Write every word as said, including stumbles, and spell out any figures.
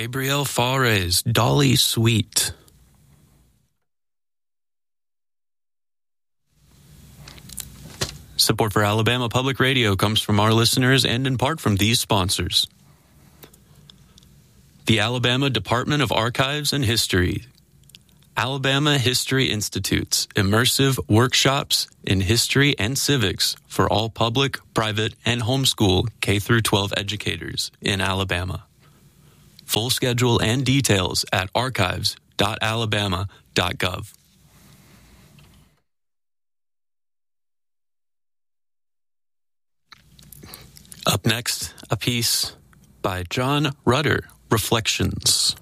Gabriel Fares, Dolly Sweet. Support for Alabama Public Radio comes from our listeners and in part from these sponsors. The Alabama Department of Archives and History. Alabama History Institutes, immersive workshops in history and civics for all public, private, and homeschool K through twelve educators in Alabama. Full schedule and details at archives dot alabama dot gov. Up next, a piece by John Rutter, Reflections.